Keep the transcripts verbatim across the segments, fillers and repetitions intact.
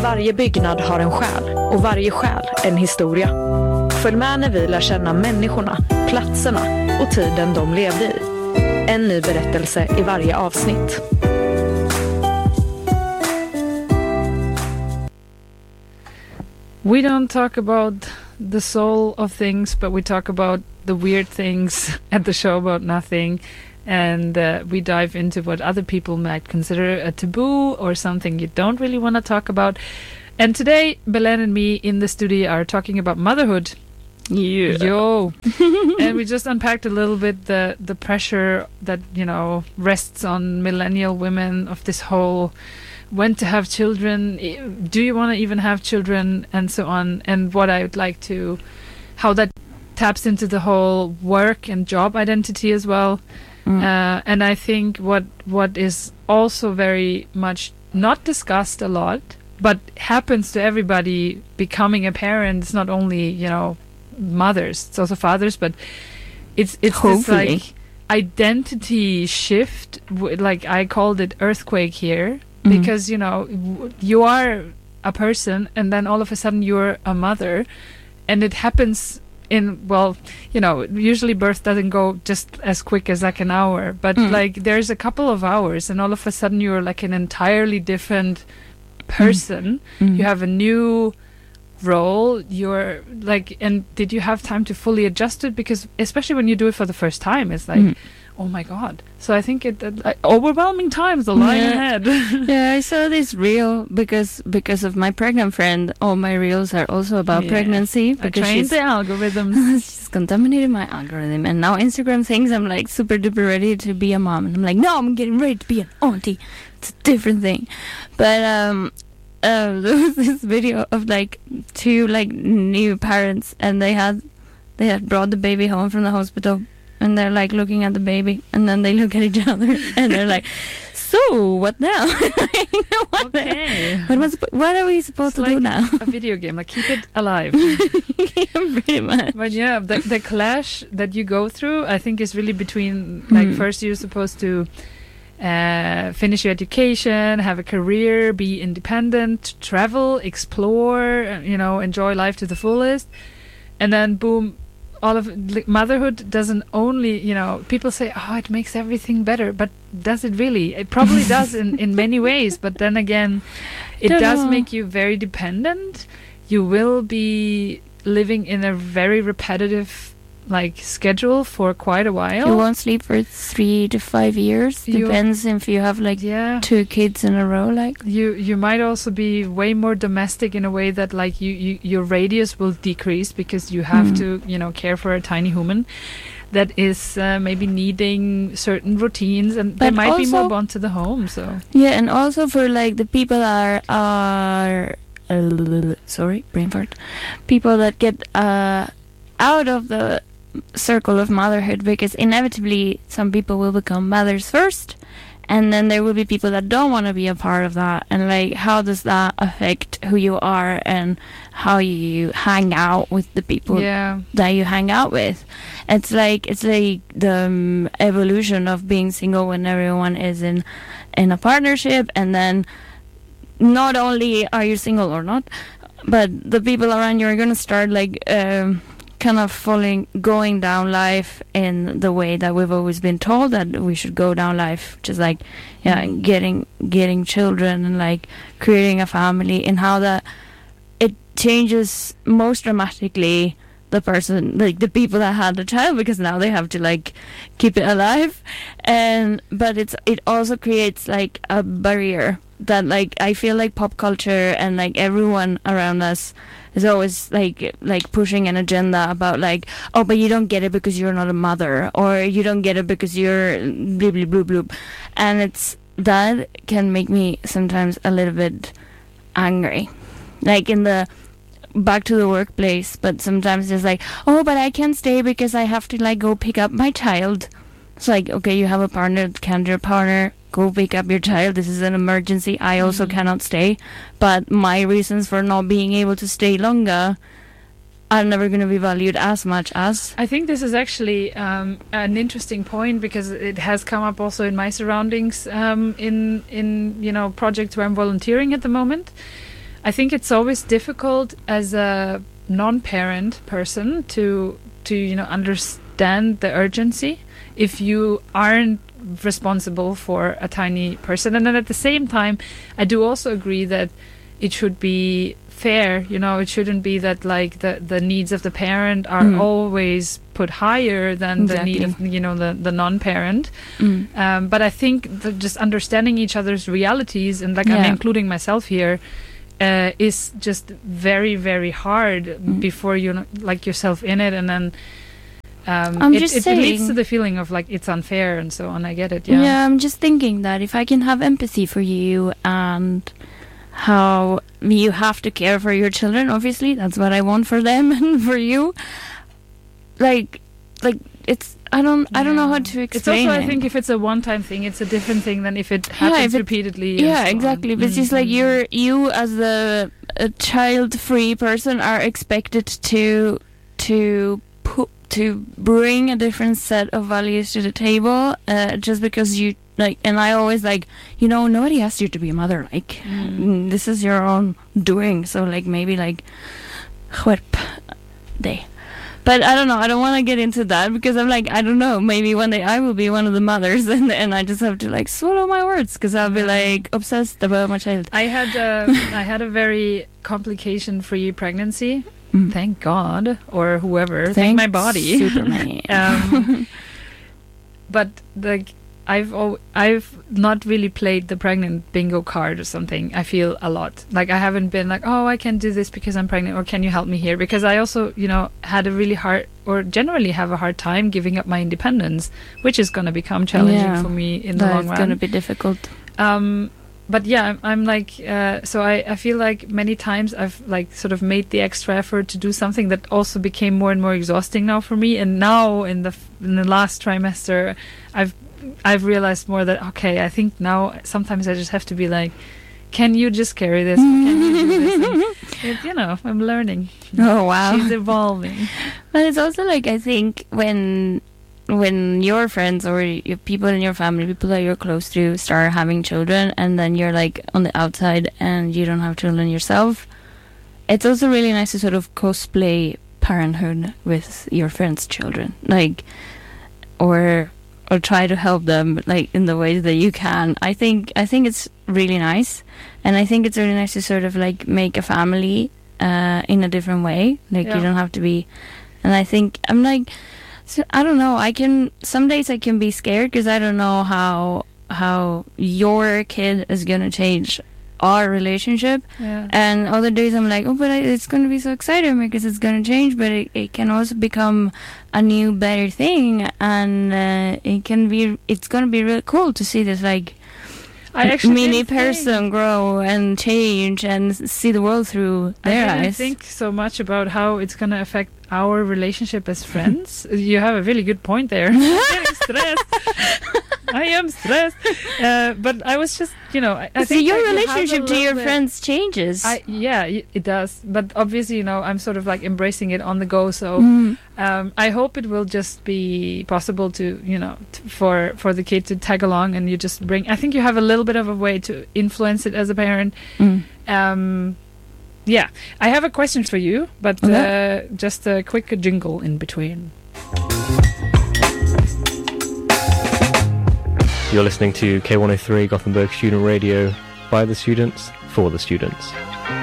Varje byggnad har en själ och varje själ en historia. Följ med när vi lär känna människorna, platserna och tiden de levde i. En ny berättelse i varje avsnitt. We don't talk about the soul of things, but we talk about the weird things at the show about nothing. And uh, we dive into what other people might consider a taboo or something you don't really want to talk about. And today, Belen and me in the studio are talking about motherhood. Yeah. Yo. And we just unpacked a little bit the, the pressure that, you know, rests on millennial women of this whole when to have children, do you want to even have children, and so on. And what I would like to, how that taps into the whole work and job identity as well. Mm. Uh, and I think what what is also very much not discussed a lot, but happens to everybody becoming a parent. It's not only, you know, mothers, it's also fathers, but it's it's Hopefully. this like identity shift. W- like I called it earthquake here, mm. because you know w- you are a person, and then all of a sudden you're a mother, and it happens. In well, you know, usually birth doesn't go just as quick as like an hour, but mm. like there's a couple of hours, and all of a sudden you're like an entirely different person. Mm. You have a new role. You're like, and did you have time to fully adjust it? Because especially when you do it for the first time, it's like, mm. oh my god. So I think it uh, overwhelming times are lying yeah. ahead. Yeah, I saw this reel because because of my pregnant friend. All my reels are also about yeah. pregnancy. I Because trained she's, the algorithms. she's contaminated my algorithm, and now Instagram thinks I'm like super duper ready to be a mom, and I'm like, no, I'm getting ready to be an auntie. It's a different thing. But um, uh, there was this video of like two like new parents, and they had they had brought the baby home from the hospital. And they're like looking at the baby, and then they look at each other, and they're like, "So what now? what, Okay. what, was, what are we supposed It's to like do now?" a video game, like keep it alive. Pretty much. But yeah, the the clash that you go through, I think, is really between like Mm. first you're supposed to uh, finish your education, have a career, be independent, travel, explore, uh, you know, enjoy life to the fullest, and then boom. All of like, motherhood doesn't only, you know, people say, oh, it makes everything better, but does it really? It probably does in, in many ways, but then again, it Don't does know. make you very dependent. You will be living in a very repetitive, like, schedule for quite a while. You won't sleep for three to five years. You- Depends if you have like yeah. two kids in a row. Like, You you might also be way more domestic in a way that like you, you your radius will decrease because you have Mm. to, you know, care for a tiny human that is uh, maybe needing certain routines, and they But might be more also- bond to the home. So yeah, and also for like the people are are uh, sorry, brain fart. People that get uh out of the circle of motherhood, because inevitably some people will become mothers first, and then there will be people that don't want to be a part of that. And like, how does that affect who you are and how you hang out with the people yeah, that you hang out with? It's like it's like the um, evolution of being single when everyone is in in a partnership, and then not only are you single or not, but the people around you are gonna start like um, kind of falling, going down life in the way that we've always been told that we should go down life, which is like, yeah, getting getting children and like creating a family, and how that it changes most dramatically the person, like the people that had the child, because now they have to like keep it alive, and but it's it also creates like a barrier that like I feel like pop culture and like everyone around us is always like like pushing an agenda about like, oh, but you don't get it because you're not a mother, or you don't get it because you're blah blah blah blah, and it's that can make me sometimes a little bit angry, like in the back to the workplace. But sometimes it's like, oh, but I can't stay because I have to like go pick up my child. It's like, okay, you have a partner, can your partner go pick up your child? This is an emergency. I also Mm-hmm. cannot stay, but my reasons for not being able to stay longer are never going to be valued as much as. I think this is actually um, an interesting point, because it has come up also in my surroundings, um, in in you know projects where I'm volunteering at the moment. I think it's always difficult as a non-parent person to to you know understand the urgency if you aren't responsible for a tiny person. And then at the same time, I do also agree that it should be fair. You know, it shouldn't be that like the the needs of the parent are Mm. always put higher than Exactly. the need of you know the the non-parent. Mm. Um, but I think that just understanding each other's realities, and like I'm Yeah. including myself here, uh, is just very, very hard Mm. before you know, like yourself in it, and then um, I'm it, just it, it leads saying- to the feeling of like it's unfair and so on. I get it. Yeah. Yeah. I'm just thinking that if I can have empathy for you and how you have to care for your children, obviously that's what I want for them and for you. Like, like it's I don't I don't know how to It's explain also, it. I think, if it's a one-time thing, it's a different thing than if it happens if it- repeatedly. and yeah, so on. exactly. But it's just like Mm. you're you as a, a child-free person are expected to to put to bring a different set of values to the table, uh, just because you like. And I always like, you know, nobody asked you to be a mother. Like, Mm. mm, this is your own doing. So like maybe like, skärp dig. But I don't know. I don't want to get into that because I'm like, I don't know. Maybe one day I will be one of the mothers, and and I just have to like swallow my words because I'll be like obsessed about my child. I had a, I had a very complication-free pregnancy. Mm. Thank God, or whoever. Thank, Thank my body. Superman. um, but like I've al- I've not really played the pregnant bingo card or something. I feel a lot like I haven't been like, oh, I can do this because I'm pregnant, or can you help me here? Because I also, you know, had a really hard, or generally have a hard time giving up my independence, which is going to become challenging Yeah, for me in the long That's run. gonna be difficult. Um, but yeah, I'm, I'm like, uh, so I, I feel like many times I've like sort of made the extra effort to do something that also became more and more exhausting now for me. And now in the f- in the last trimester, I've I've realized more that okay, I think now sometimes I just have to be like, can you just carry this? Or can you do this? And it, you know, I'm learning. Oh wow! She's evolving. But it's also like I think when when your friends or your people in your family, people that you're close to, start having children, and then you're like on the outside and you don't have children yourself, it's also really nice to sort of cosplay parenthood with your friends' children, like, or or try to help them like in the ways that you can. I think I think it's really nice, and I think it's really nice to sort of like make a family uh, in a different way. Like Yeah. you don't have to be. And I think I'm like, so I don't know. I can some days I can be scared because I don't know how how your kid is gonna change our relationship. Yeah. And other days I'm like, oh, but I, it's gonna be so exciting because it's gonna change. But it, it can also become a new, better thing, and uh, it can be. It's gonna be really cool to see this like I actually mini didn't think- person grow and change and s- see the world through their I didn't eyes. think so much about how it's going to affect our relationship as friends. You have a really good point there. I'm getting stressed. I am stressed. Uh, but I was just, you know, I, I so think your that you have a relationship to little your bit- friends changes. I, yeah, y- it does. But obviously, you know, I'm sort of like embracing it on the go. So Mm. um, I hope it will just be possible to, you know, t- for for the kid to tag along, and you just bring. I think you have a little bit of a way to influence it as a parent. Mm. Um, yeah, I have a question for you, but Okay. uh, just a quick jingle in between. You're listening to K one oh three Gothenburg Student Radio, by the students, for the students.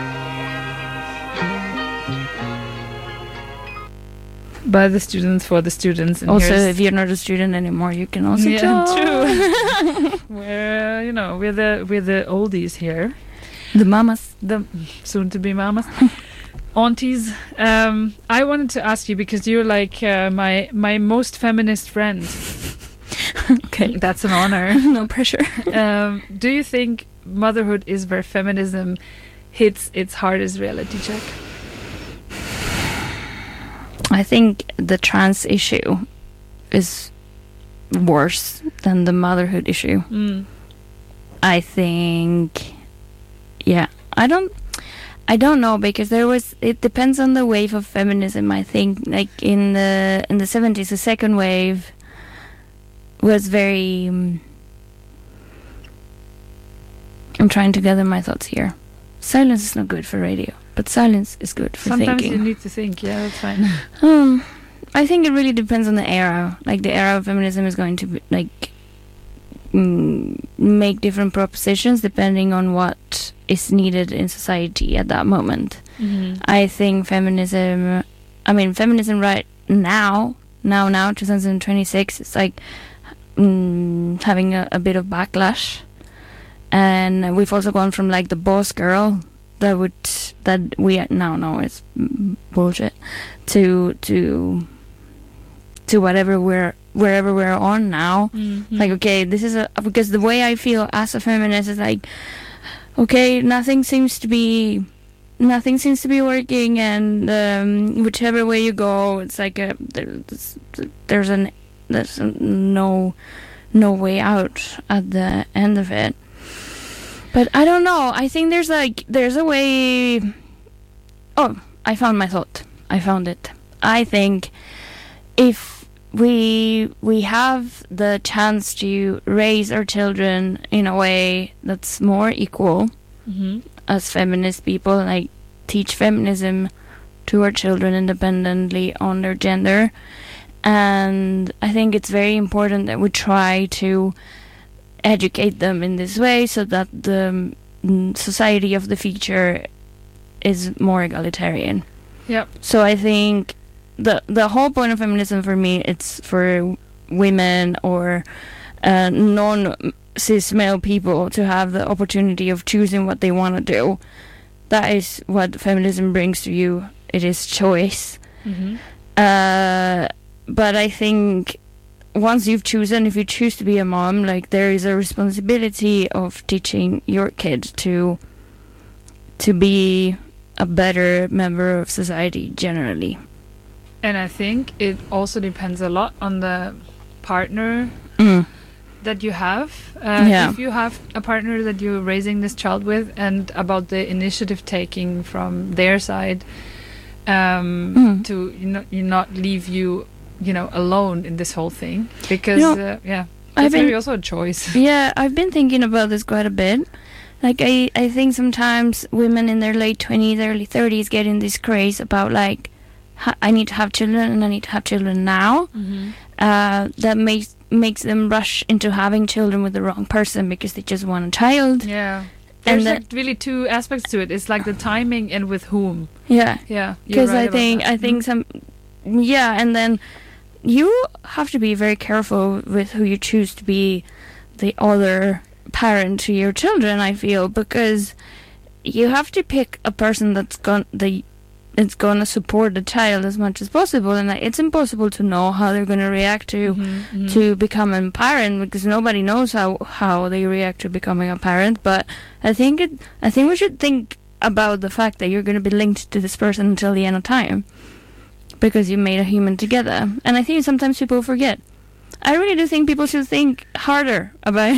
By the students, for the students. And Also, here's- if you're not a student anymore, you can also Yeah, join. true. we're, you know, we're the we're the oldies here, The mamas. the soon-to-be mamas, aunties. Um, I wanted to ask you because you're like uh, my my most feminist friend. Okay. That's an honor. No pressure. Um, do you think motherhood is where feminism hits its hardest reality check? I think the trans issue is worse than the motherhood issue. Mm. I think, yeah, I don't, I don't know because there was. It depends on the wave of feminism. I think, like in the in the seventies, the second wave was very. Um, I'm trying to gather my thoughts here. silence is not good for radio, but silence is good for Sometimes thinking. you need to think. Yeah, that's fine. Um, I think it really depends on the era. Like the era of feminism is going to be like mm, make different propositions depending on what is needed in society at that moment. Mm-hmm. I think feminism, I mean feminism right now, now, now, twenty twenty-six, it's like mm, having a, a bit of backlash. And we've also gone from like the boss girl that would that we now know is bullshit to to to whatever we're wherever we're on now. Mm-hmm. Like, okay, this is a because the way I feel as a feminist is like, okay, nothing seems to be nothing seems to be working, and um, whichever way you go, it's like a there's there's an there's no no way out at the end of it. But I don't know. I think there's like there's a way. Oh, I found my thought. I found it. I think if we we have the chance to raise our children in a way that's more equal, Mm-hmm. as feminist people, like teach feminism to our children independently on their gender, and I think it's very important that we try to educate them in this way so that the mm, society of the future is more egalitarian. Yep. So I think the the whole point of feminism for me, it's for women or uh, non-cis male people to have the opportunity of choosing what they want to do. That is what feminism brings to you. It is choice. Mm-hmm. Uh, but I think once you've chosen, if you choose to be a mom, like there is a responsibility of teaching your kid to to be a better member of society generally. And I think it also depends a lot on the partner Mm. that you have. Uh, Yeah. If you have a partner that you're raising this child with, and about the initiative taking from their side, um, Mm. to you know, you not leave you, you know, alone in this whole thing, because You know, uh, yeah, I've it's been- very also a choice. Yeah, I've been thinking about this quite a bit. Like, I, I think sometimes women in their late twenties, early thirties get in this craze about, like, ha- I need to have children and I need to have children now. Mm-hmm. Uh, that makes makes them rush into having children with the wrong person because they just want a child. Yeah, And there's the- like really two aspects to it. It's like the timing and with whom. Yeah. Yeah, you're Because right I about think that. I think some, yeah, and then you have to be very careful with who you choose to be the other parent to your children. I feel, because you have to pick a person that's going the it's going to support the child as much as possible, and like, it's impossible to know how they're going to react to Mhm, mhm. to become a parent, because nobody knows how how they react to becoming a parent. But I think it I think we should think about the fact that you're going to be linked to this person until the end of time, because you made a human together. And I think sometimes people forget. I really do think people should think harder about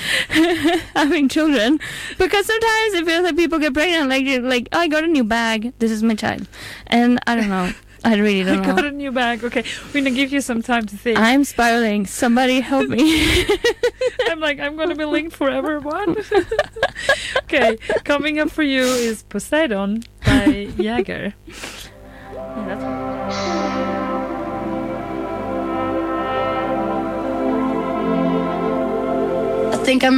having children, because sometimes it feels like people get pregnant, like like I got a new bag, this is my child, and I don't know. I really I don't got know. a new bag. Okay, we're gonna give you some time to think. I'm spiraling. Somebody help me. I'm like, I'm gonna be linked forever. What? Okay, coming up for you is Poseidon by Jäger. Yeah, that's I think I'm